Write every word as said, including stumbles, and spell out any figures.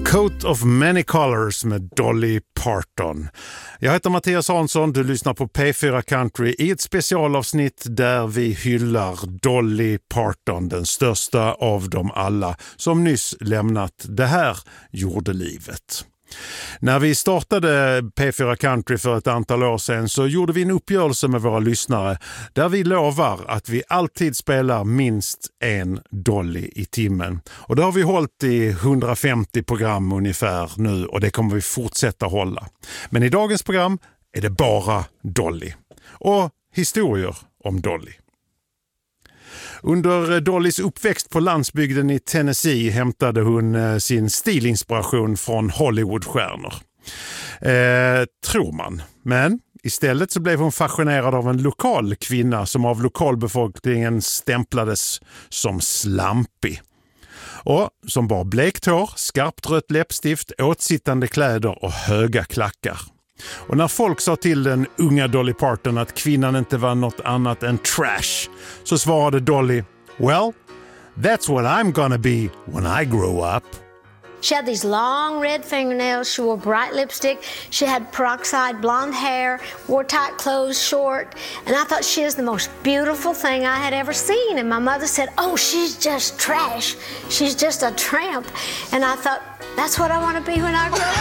Coat of Many Colors med Dolly Parton. Jag heter Mattias Hansson, du lyssnar på P fyra Country i ett specialavsnitt där vi hyllar Dolly Parton, den största av dem alla, som nyss lämnat det här jordelivet. När vi startade P fyra Country för ett antal år sedan så gjorde vi en uppgörelse med våra lyssnare där vi lovar att vi alltid spelar minst en Dolly i timmen. Och det har vi hållit i hundrafemtio program ungefär nu och det kommer vi fortsätta hålla. Men i dagens program är det bara Dolly och historier om Dolly. Under Dollys uppväxt på landsbygden i Tennessee hämtade hon sin stilinspiration från Hollywoodstjärnor. Eh, tror man. Men istället så blev hon fascinerad av en lokal kvinna som av lokalbefolkningen stämplades som slampig. Och som bar blekt hår, skarpt rött läppstift, åtsittande kläder och höga klackar. Och när folk sa till den unga Dolly Parton att kvinnan inte var något annat än trash så svarade Dolly, "Well, that's what I'm gonna be when I grow up." She had these long red fingernails, she wore bright lipstick, she had peroxide blonde hair, wore tight clothes, short, and I thought she was the most beautiful thing I had ever seen. And my mother said, "Oh, she's just trash. She's just a tramp." And I thought, that's what I want to be when I grow up.